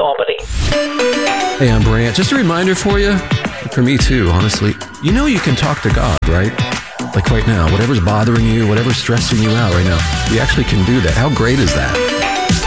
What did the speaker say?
Albany. Hey, I'm Brant. Just a reminder for you, for me too, honestly. You know you can talk to God, right? Like right now, whatever's bothering you, whatever's stressing you out right now, we actually can do that. How great is that?